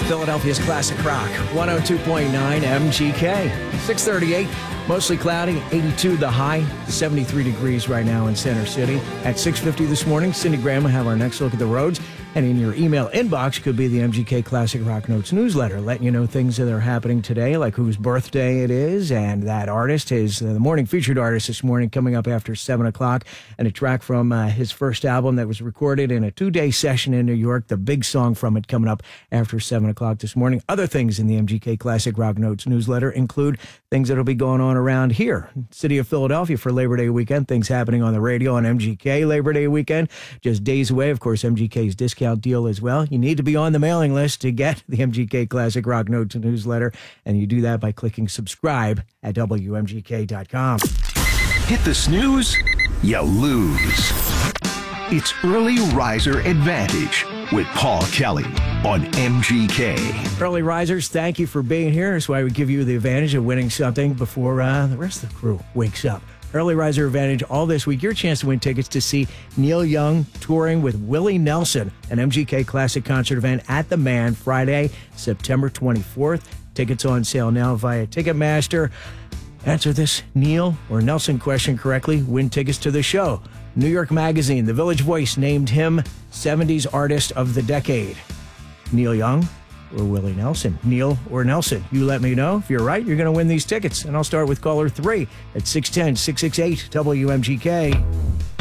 Philadelphia's classic rock, 102.9 MGK. 638, mostly cloudy, 82 the high, 73 degrees right now in Center City. At 6:50 this morning, Cindy Graham will have our next look at the roads. And in your email inbox could be the MGK Classic Rock Notes newsletter, letting you know things that are happening today, like whose birthday it is. And that artist is the morning featured artist this morning, coming up after 7 o'clock. And a track from his first album that was recorded in a 2-day session in New York. The big song from it coming up after 7 o'clock this morning. Other things in the MGK Classic Rock Notes newsletter include things that will be going on around here. City of Philadelphia for Labor Day weekend. Things happening on the radio on MGK Labor Day weekend. Just days away. Of course, MGK's discount deal as well. You need to be on the mailing list to get the MGK Classic Rock Notes newsletter, and you do that by clicking subscribe at WMGK.com. Hit the snooze, you lose. It's Early Riser Advantage with Paul Kelly on MGK. Early risers, thank you for being here. That's why we give you the advantage of winning something before the rest of the crew wakes up. Early Riser Advantage all this week. Your chance to win tickets to see Neil Young touring with Willie Nelson, an MGK Classic concert event at the Man, Friday, September 24th. Tickets on sale now via Ticketmaster. Answer this Neil or Nelson question correctly. Win tickets to the show. New York Magazine, The Village Voice named him 70s Artist of the Decade. Neil Young or Willie Nelson? Neil or Nelson? You let me know. If you're right, you're going to win these tickets. And I'll start with caller 3 at 610-668-WMGK.